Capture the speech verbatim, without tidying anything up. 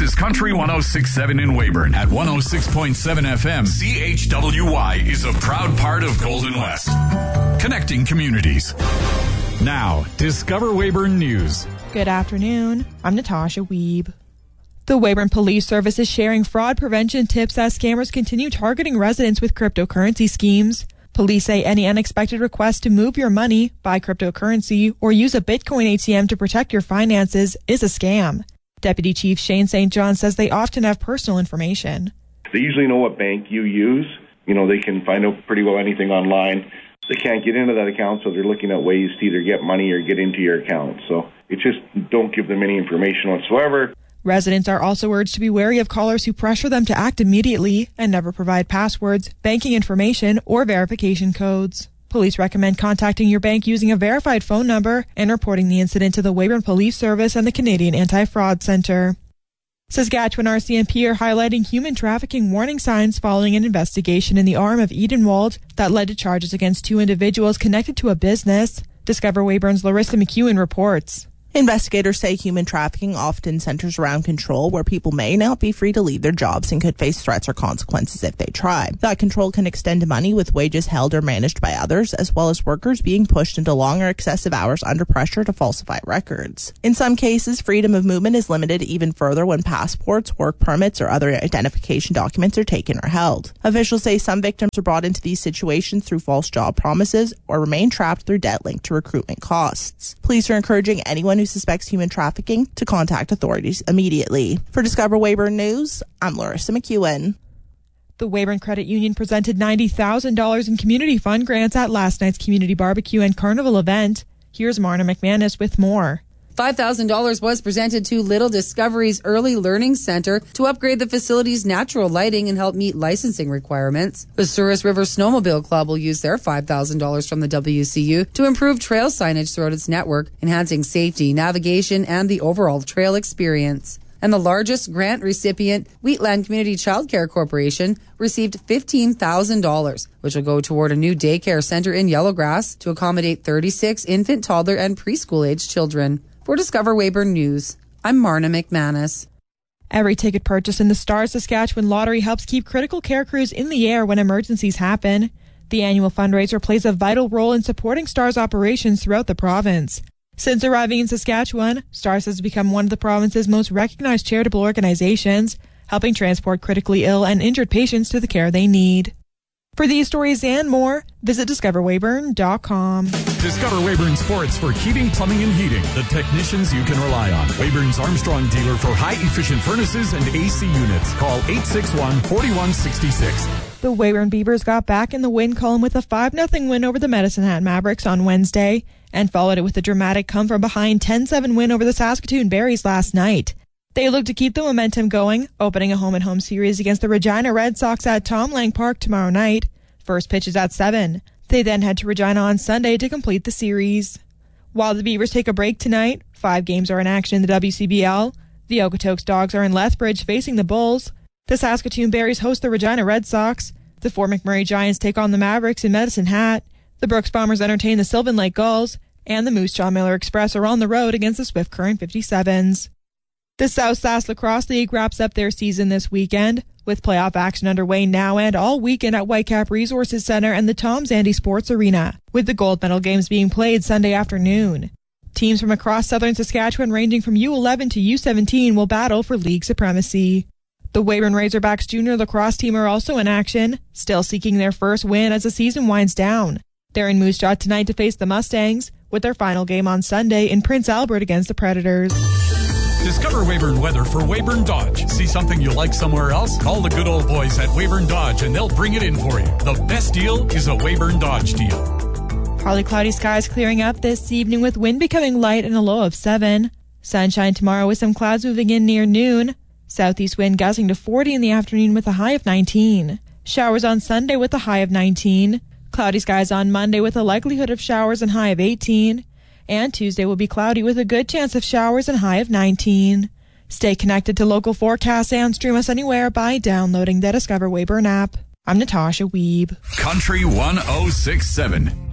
This is Country one oh six point seven in Weyburn at one oh six point seven F M. C H W Y is a proud part of Golden West. Connecting communities. Now, Discover Weyburn News. Good afternoon. I'm Natasha Weeb. The Weyburn Police Service is sharing fraud prevention tips as scammers continue targeting residents with cryptocurrency schemes. Police say any unexpected request to move your money, buy cryptocurrency, or use a Bitcoin A T M to protect your finances is a scam. Deputy Chief Shane Saint John says they often have personal information. They usually know what bank you use. You know, they can find out pretty well anything online. They can't get into that account, so they're looking at ways to either get money or get into your account. So it just don't give them any information whatsoever. Residents are also urged to be wary of callers who pressure them to act immediately and never provide passwords, banking information, or verification codes. Police recommend contacting your bank using a verified phone number and reporting the incident to the Weyburn Police Service and the Canadian Anti-Fraud Centre. Saskatchewan R C M P are highlighting human trafficking warning signs following an investigation in the arm of Edenwald that led to charges against two individuals connected to a business. Discover Weyburn's Larissa McEwen reports. Investigators say human trafficking often centers around control, where people may not be free to leave their jobs and could face threats or consequences if they try. That control can extend to money, with wages held or managed by others, as well as workers being pushed into long or excessive hours under pressure to falsify records. In some cases, freedom of movement is limited even further when passports, work permits, or other identification documents are taken or held. Officials say some victims are brought into these situations through false job promises or remain trapped through debt linked to recruitment costs. Police are encouraging anyone who suspects human trafficking to contact authorities immediately. For Discover Weyburn News, I'm Larissa McEwen. The Weyburn Credit Union presented ninety thousand dollars in community fund grants at last night's community barbecue and carnival event. Here's Marna McManus with more. five thousand dollars was presented to Little Discoveries Early Learning Center to upgrade the facility's natural lighting and help meet licensing requirements. The Souris River Snowmobile Club will use their five thousand dollars from the W C U to improve trail signage throughout its network, enhancing safety, navigation, and the overall trail experience. And the largest grant recipient, Wheatland Community Childcare Corporation, received fifteen thousand dollars, which will go toward a new daycare center in Yellowgrass to accommodate thirty-six infant, toddler, and preschool-age children. For Discover Weyburn News, I'm Marna McManus. Every ticket purchased in the Stars Saskatchewan Lottery helps keep critical care crews in the air when emergencies happen. The annual fundraiser plays a vital role in supporting Stars operations throughout the province. Since arriving in Saskatchewan, Stars has become one of the province's most recognized charitable organizations, helping transport critically ill and injured patients to the care they need. For these stories and more, visit discover weyburn dot com. Discover Weyburn Sports for heating, plumbing, and heating. The technicians you can rely on. Weyburn's Armstrong dealer for high-efficient furnaces and A C units. Call eight six one, four one six six. The Weyburn Beavers got back in the win column with a five nothing win over the Medicine Hat Mavericks on Wednesday, and followed it with a dramatic come-from-behind ten seven win over the Saskatoon Berries last night. They look to keep the momentum going, opening a home-and-home series against the Regina Red Sox at Tom Lang Park tomorrow night. First pitch is at seven. They then head to Regina on Sunday to complete the series. While the Beavers take a break tonight, five games are in action in the W C B L. The Okotoks Dogs are in Lethbridge facing the Bulls. The Saskatoon Berries host the Regina Red Sox. The Fort McMurray Giants take on the Mavericks in Medicine Hat. The Brooks Bombers entertain the Sylvan Lake Gulls. And the Moose Jaw Miller Express are on the road against the Swift Current fifty-sevens. The South Sask Lacrosse League wraps up their season this weekend, with playoff action underway now and all weekend at Whitecap Resources Center and the Tom Zandy Sports Arena, with the gold medal games being played Sunday afternoon. Teams from across southern Saskatchewan ranging from U eleven to U seventeen will battle for league supremacy. The Weyburn Razorbacks junior lacrosse team are also in action, still seeking their first win as the season winds down. They're in Moose Jaw tonight to face the Mustangs, with their final game on Sunday in Prince Albert against the Predators. Discover Weyburn weather for Weyburn Dodge. See something you like somewhere else? Call the good old boys at Weyburn Dodge and they'll bring it in for you. The best deal is a Weyburn Dodge deal. Partly cloudy skies clearing up this evening with wind becoming light and a low of seven. Sunshine tomorrow with some clouds moving in near noon. Southeast wind gusting to forty in the afternoon with a high of nineteen. Showers on Sunday with a high of nineteen. Cloudy skies on Monday with a likelihood of showers and high of eighteen. And Tuesday will be cloudy with a good chance of showers and high of nineteen. Stay connected to local forecasts and stream us anywhere by downloading the Discover Weyburn app. I'm Natasha Weeb. Country one oh six point seven.